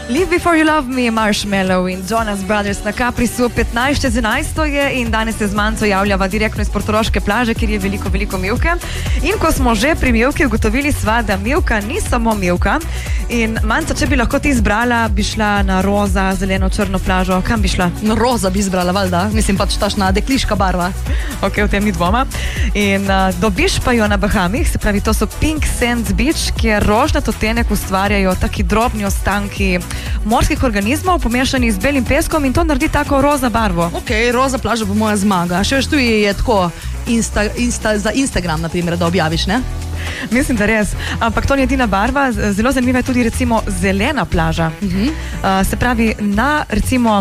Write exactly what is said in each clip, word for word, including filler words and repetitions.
Live Before You Love Me, Marshmallow in Jonas Brothers na Caprisu, petnajst čez enajsto je in danes se z Manco javljava direktno iz portoroške plaže, kjer je veliko, veliko mivke. In ko smo že pri mivki, ugotovili sva, da mivka ni samo mivka. In Manca, če bi lahko ti izbrala, bi šla na roza, zeleno, črno plažo, kam bi šla? No, roza bi izbrala, valjda. Mislim pač tašna dekliška barva. Ok, v tem ni dvoma. In uh, dobiš pa jo na Bahamih, se pravi, to so Pink Sands Beach, kjer rožnat odtenek ustvarjajo taki drobni ostanki morskih organizmov, pomešani z belim peskom in to naredi tako roza barvo. Ok, roza plaža bo moja zmaga. Še veš, tu je tako insta, insta, za Instagram, na primer, da objaviš, ne? Mislim, da res. Ampak to ni edina barva. Zelo zanimiva je tudi recimo zelena plaža. Uh-huh. Uh, se pravi, na recimo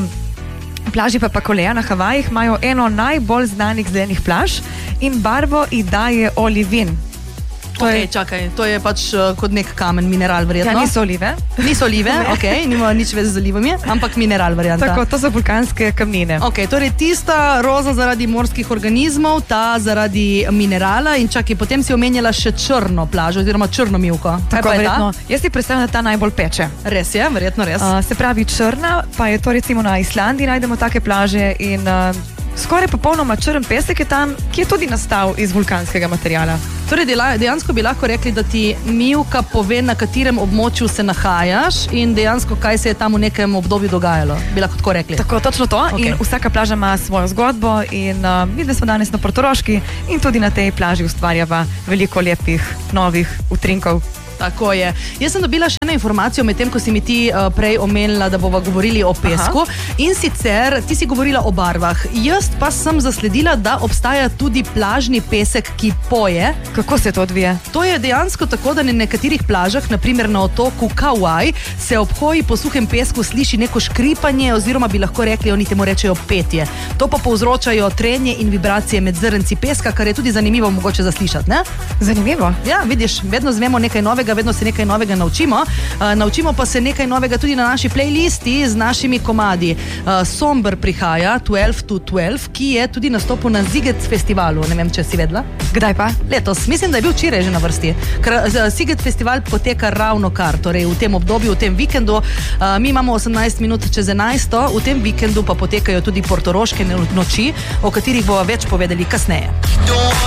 plaži Papakoleja na Havajih imajo eno najbolj znanih zelenih plaž in barvo ji daje olivin. To ok, je, čakaj, to je pač uh, kot nek kamen, mineral verjetno. Ja, niso olive. Niso olive, ok, nima nič več z olivami, ampak mineral varianta. Tako, to so vulkanske kamnine. Ok, torej tista roza zaradi morskih organizmov, ta zaradi minerala in čakaj, potem si omenjala še črno plažo oziroma črno mivko. Tako, verjetno. Jaz si predstavljam, da ta najbolj peče. Res je, verjetno res. Uh, se pravi, črna, pa je to recimo na Islandiji najdemo take plaže in uh, skoraj popolnoma črn pesek je tam, ki je tudi nastal iz vulkanskega materiala. Torej, dejansko bi lahko rekli, da ti mivka pove, na katerem območju se nahajaš in dejansko, kaj se je tam v nekem obdobju dogajalo. Bi lahko tako rekli. Tako, točno to. Okay. In vsaka plaža ima svojo zgodbo in uh, mi, da smo danes na Portoroški in tudi na tej plaži ustvarjava veliko lepih, novih utrinkov. Tako je. Jaz sem dobila še eno informacijo med tem, ko si mi ti uh, prej omenila, da bova govorili o pesku. Aha. In sicer, ti si govorila o barvah. Jaz pa sem zasledila, da obstaja tudi plažni pesek, ki poje. Kako se to odvije? To je dejansko tako, da na nekaterih plažah, naprimer na otoku Kauai, se ob hoji po suhem pesku sliši neko škripanje oziroma bi lahko rekli, oni temu rečejo petje. To pa povzročajo trenje in vibracije med zrnci peska, kar je tudi zanimivo mogoče zaslišati, ne? Zanimivo. Ja, vidiš, vedno zvemo nekaj novega, vedno se nekaj novega naučimo. Uh, naučimo pa se nekaj novega tudi na naši playlisti z našimi komadi. Uh, Somber prihaja, dvanajst to dvanajst, ki je tudi nastopil na Ziget festivalu. Ne vem, če si vedela. Kdaj pa? Letos. Mislim, da je bil včeraj že na vrsti. Ker uh, Ziget festival poteka ravno kar, torej v tem obdobju, v tem vikendu. Uh, mi imamo osemnajst minut čez enajsto, v tem vikendu pa potekajo tudi portoroške noči, o katerih bomo več povedali kasneje.